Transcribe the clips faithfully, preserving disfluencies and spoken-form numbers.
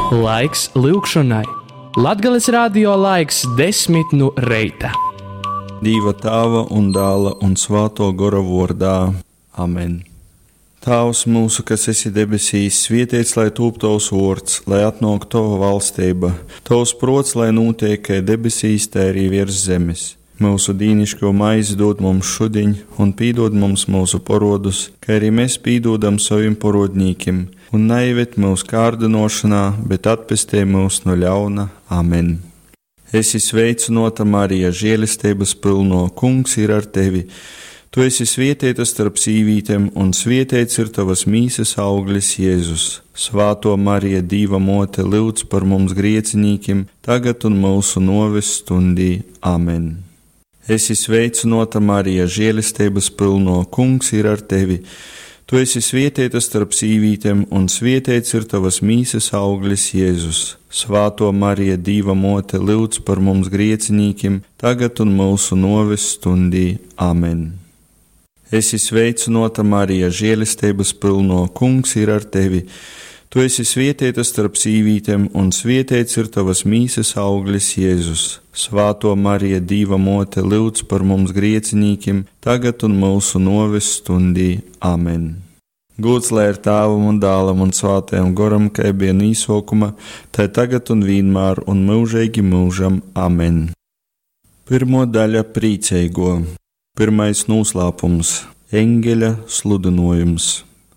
Laiks lūgšanai. Latgales radio laiks desmit no reita. Dieva Tēva un Dēla un Svēto Gara vārdā. Amen. Tēvs mūsu, kas esi debesīs, svētīts lai top tavs vārds, lai atnāk tava valstība, tavs prots, lai notiek kā debesīs, tā arī virs zemes. Mūsu dīnišķo maizi dod mums šodien, un pīdod mums mūsu parodus, kā arī mēs pīdodam saviem parodnīkiem, un neieved mūsu kārdinošanā, bet atpestī mūs no ļauna. Amen. Esi sveicināta, Marija, žēlistības pilno, Kungs ir ar tevi. Tu esi svētīta starp sīvītēm, un svētīts ir tavas mīsas auglis, Jēzus. Svāto Marija, Dieva mote, lūdz par mums griecinīkiem, tagad un mūsu noves stundī. Amen. Esi sveicināta, Marija, žēlistības pilno, Kungs ir ar tevi. Tu esi svētīta starp sīvītēm, un svētīts ir tavas mīsas auglis, Jēzus. Svāto Marija, Dieva mote, lūdz par mums griecinīkiem, tagad un mūsu noves stundī. Amen. Esi sveicināta, Marija, žēlistības pilno, Kungs ir ar tevi. Tu esi svētīta starp sīvītēm, un svētīts ir tavas mīsas auglis, Jēzus. Svāto Marija, Dieva mote, lūdz par mums griecinīkiem, tagad un mūsu noves stundī. Amen. Gods lai ir Tēvam un Dēlam un Svētajam Garam, kā bija nīsokuma, tā tagad un vienmēr un mūžīgi mūžam. Amen. Pirmo daļa prieceigo. Pirmais noslēpums – eņģeļa sludinojums.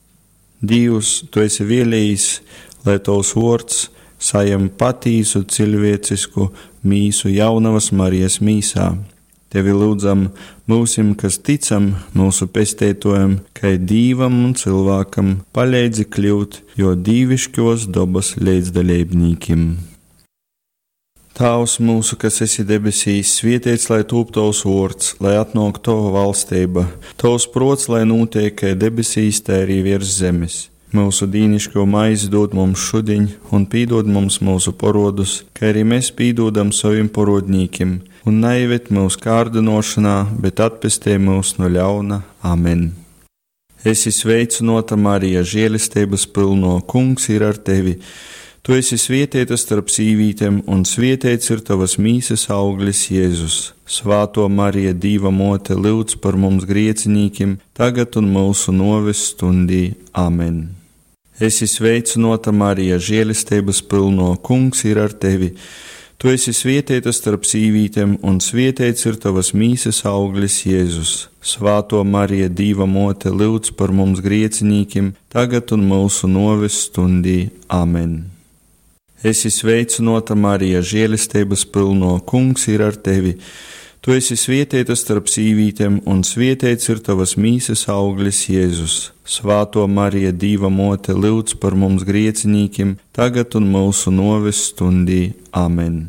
Dievs, tu esi vēlējis, lai tavs vārds sajam patīsu cilvēcisku mīsu jaunavas Marijas mīsā. Tevi lūdzam mūsim, kas ticam mūsu pestētojam, kai Dīvam un cilvēkam palīdzi kļūt, jo dīvišķos dobas līdzdalībnīkim. Tēvs mūsu, kas esi debesīs, svētīts lai top tavs vārds, lai atnāk tava valstība, tavs prots, lai notiek kā debesīs, tā arī virs zemes. Mūsu dīnišķo maizi dod mums šodien, un pīdod mums mūsu parodus, kā arī mēs pīdodam saviem parodnīkiem, un neieved mūsu kārdinošanā, bet atpestī mūs no ļauna. Amen. Esi sveicināta, Marija, žēlistības pilno, Kungs ir ar tevi. Tu esi svētīta starp sīvītēm, un svētīts ir tavas mīsas auglis, Jēzus. Svāto Marija, Dieva mote, lūdz par mums griecinīkiem, tagad un mūsu noves stundī. Amen. Esi sveicināta, Marija, žēlistības pilno, Kungs ir ar tevi. Tu esi svētīta starp sīvītēm, un svētīts ir tavas mīsas auglis, Jēzus. Svāto Marija, Dieva mote, lūdz par mums griecinīkiem, tagad un mūsu noves stundī. Amen. Esi sveicināta, Marija, žēlistības pilno, Kungs ir ar tevi. Tu esi svētīta starp sīvītēm, un svētīts ir tavas mīsas auglis, Jēzus. Svāto Marija, Dieva mote, lūdz par mums griecinīkiem, tagad un mūsu noves stundī. Amen.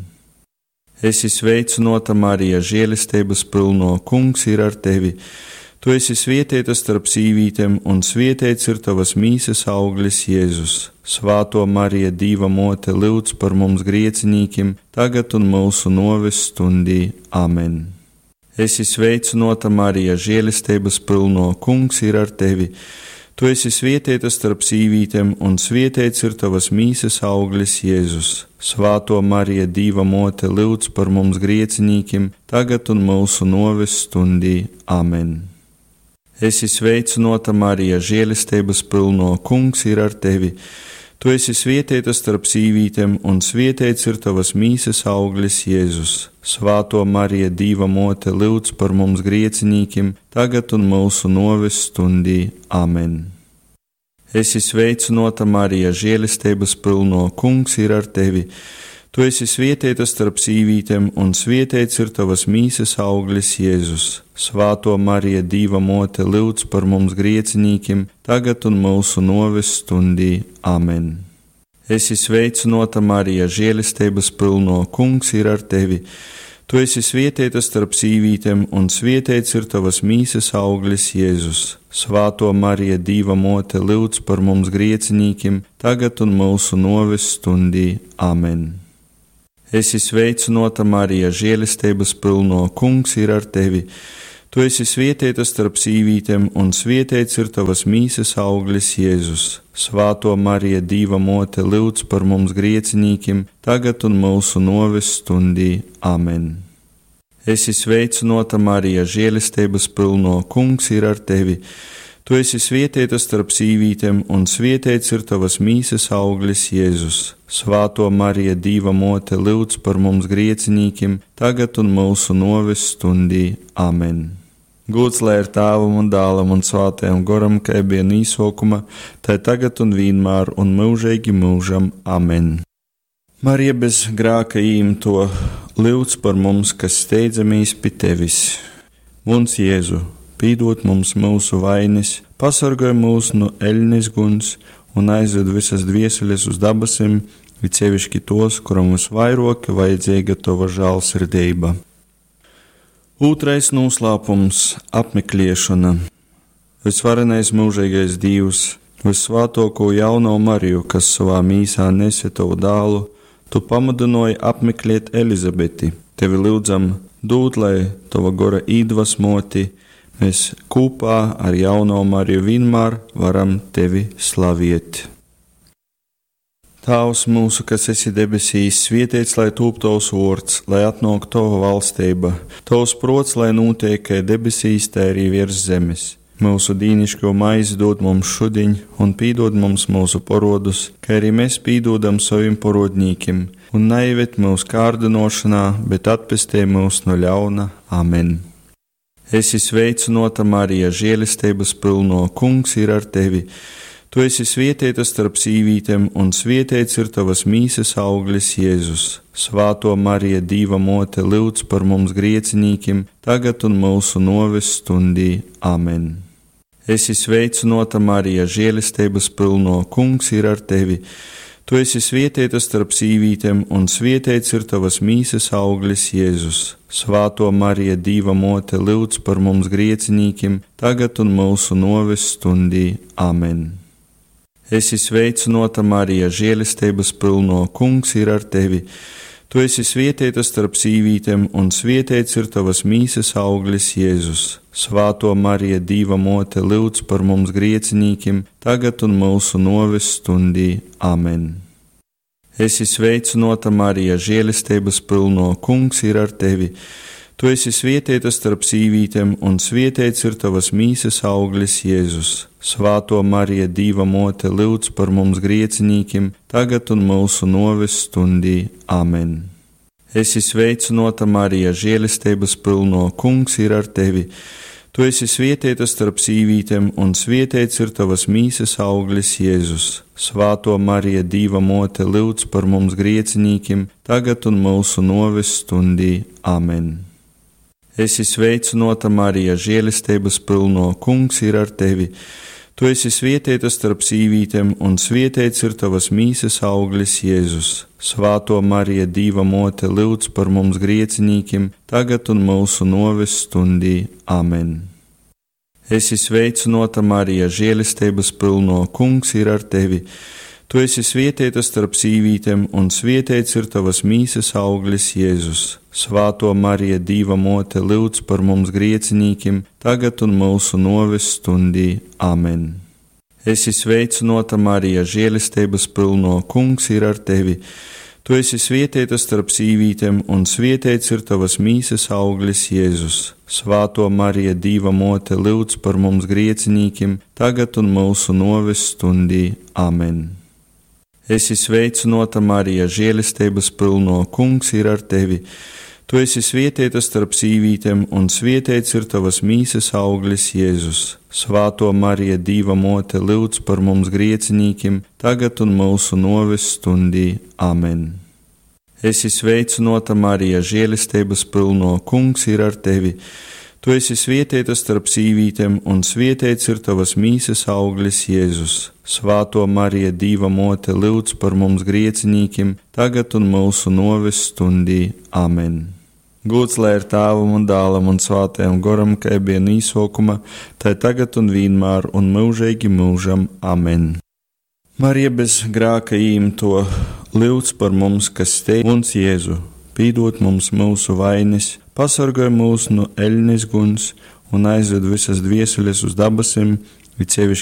Esi sveicināta, Marija, žēlistības pilno, Kungs ir ar tevi. Tu esi svētīta starp sīvītēm, un svētīts ir tavas mīsas auglis, Jēzus. Svāto Marija, Dieva mote, lūdz par mums griecinīkiem, tagad un mūsu noves stundī. Amen. Esi sveicināta, Marija, žēlistības pilno, Kungs ir ar tevi. Tu esi svētīta starp sīvītēm, un svētīts ir tavas mīsas auglis, Jēzus. Svāto Marija, Dieva mote, lūdz par mums griecinīkiem, tagad un mūsu noves stundī. Amen. Esi sveicināta, Marija, žēlistības pilno, Kungs ir ar tevi. Tu esi svētīta starp sīvītēm, un svētīts ir tavas mīsas auglis, Jēzus. Svāto Marija, Dieva mote, lūdz par mums griecinīkiem, tagad un mūsu noves stundī. Amen. Esi sveicināta, Marija, žēlistības pilno, Kungs ir ar tevi. Tu esi svētīta starp sīvītēm, un svētīts ir tavas mīsas auglis, Jēzus. Svāto Marija, Dieva mote, lūdz par mums griecinīkiem, tagad un mūsu noves stundī. Amen. Esi sveicināta, Marija, žēlistības pilno, Kungs ir ar tevi. Tu esi svētīta starp sīvītēm, un svētīts ir tavas mīsas auglis, Jēzus. Svāto Marija, Dieva mote, lūdz par mums griecinīkiem, tagad un mūsu noves stundī. Amen. Esi sveicināta, Marija, žēlistības pilno, Kungs ir ar tevi. Tu esi svētīta starp sīvītēm, un svētīts ir tavas mīsas auglis, Jēzus. Svētā Marija, Dieva mote, lūdz par mums griecinīkiem, tagad un mūsu nāves stundī. Amen. Esi sveicināta, Marija, žēlistības pilno, Kungs ir ar tevi. Tu esi svētīta starp sīvītēm, un svētīts ir tavas mīsas auglis, Jēzus. Svētā Marija, Dieva mote, lūdz par mums griecinīkiem, tagad un mūsu nāves stundī. Amen. Gods lai ir Tēvam un Dēlam un Svētajam Garam, kā bija nīsākumā, tā tagad un vienmēr un mūžīgi mūžam. Amen. Marija bez grēka īmto, lūdz par mums, kas steidzamies pie tevis. Mums Jēzu, pīdot mums mūsu vainas, pasargāj mūs no eļņas guns un aizved visas dvieseles uz dabasim, it sevišķi tos, kuram visvairāk vajadzīga tava žēlsirdība. Otrais noslēpums - apmeklēšana. Visvarenais mūžīgais Dievs, visvētāko jauno Mariju, kas savā mīsā nese tavu dēlu, tu pamudināji apmeklēt Elizabeti. Tevi lūdzam, dod, lai tava gara iedvesmoti, mēs kopā ar jauno Mariju vienmēr varam tevi slavēt. Tēvs mūsu, kas esi debesīs, svētīts lai top tavs vārds, lai atnāk tava valstība, tavs prots, lai notiek kā debesīs, tā arī virs zemes. Mūsu dīnišķo maizi dod mums šodien, un pīdod mums mūsu parodus, kā arī mēs pīdodam saviem parodnīkiem, un neieved mūsu kārdinošanā, bet atpestī mūs no ļauna. Amen. Esi sveicināta, Marija, žēlistības pilno, Kungs ir ar tevi. Tu esi svētīta starp sīvītēm, un svētīts ir tavas mīsas auglis, Jēzus. Svētā Marija, Dieva mote, lūdz par mums griecinīkiem, tagad un mūsu nāves stundī. Amen. Esi sveicināta, Marija, žēlistības pilno, Kungs ir ar tevi. Tu esi svētīta starp sīvītēm, un svētīts ir tavas mīsas auglis, Jēzus. Svētā Marija, Dieva mote, lūdz par mums griecinīkiem, tagad un mūsu nāves stundī. Amen. Esi sveicināta, Marija, žēlistības pilno, Kungs ir ar tevi. Tu esi svētīta starp sīvītēm, un svētīts ir tavas mīsas auglis, Jēzus. Svētā Marija, Dieva mote, lūdz par mums griecinīkiem, tagad un mūsu nāves stundī. Amen. Esi sveicināta, Marija, žēlistības pilno, Kungs ir ar tevi. Tu esi svētīta starp sīvītēm, un svētīts ir tavas mīsas auglis, Jēzus. Svētā Marija, Dieva mote, lūdz par mums griecinīkiem, tagad un mūsu nāves stundī. Amen. Esi sveicināta, Marija, žēlistības pilno, Kungs ir ar tevi. Tu esi svētīta starp sīvītēm, un svētīts ir tavas mīsas auglis, Jēzus. Svētā Marija, Dieva mote, lūdz par mums griecinīkiem, tagad un mūsu nāves stundī. Amen. Esi sveicināta, Marija, žēlistības pilno, Kungs ir ar tevi. Tu esi svētīta starp sīvītēm, un svētīts ir tavas mīsas auglis, Jēzus. Svētā Marija, Dieva mote, lūdz par mums griecinīkiem, tagad un mūsu nāves stundī. Amen. Esi sveicināta, Marija, žēlistības pilno, Kungs ir ar tevi. Tu esi svētīta starp sīvītēm, un svētīts ir tavas mīsas auglis, Jēzus. Svētā Marija, Dieva mote, lūdz par mums griecinīkiem, tagad un mūsu nāves stundī. Amen. Esi sveicināta, Marija, žēlistības pilno, Kungs ir ar tevi. Tu esi svētīta starp sīvītēm, un svētīts ir tavas mīsas auglis, Jēzus. Svētā Marija, Dieva mote, lūdz par mums griecinīkiem, tagad un mūsu nāves stundī. Amen. Esi sveicināta, Marija, žēlistības pilno, Kungs ir ar tevi. Tu esi svētīta starp sīvītēm, un svētīts ir tavas mīsas auglis, Jēzus. Svētā Marija, Dieva mote, lūdz par mums griecinīkiem, tagad un mūsu nāves stundī. Amen. Esi sveicināta, Marija, žēlistības pilno, Kungs ir ar tevi. Tu esi svētīta starp sīvītēm, un svētīts ir tavas mīsas auglis, Jēzus. Svētā Marija, Dieva mote, lūdz par mums griecinīkiem, tagad un mūsu nāves stundī. Amen. Gods lai ir Tēvam un Dēlam un Svētajam Garam, kā bija nīsākumā, tā tagad un vienmēr un mūžīgi mūžam. Amen. Marija bez grēka īmto, lūdz par mums, kas steidz mums Jēzu, pīdot mums mūsu vainas, pasargāj mūs no eļņas guns un aizved visas dvieseles uz dabasim, it sevišķi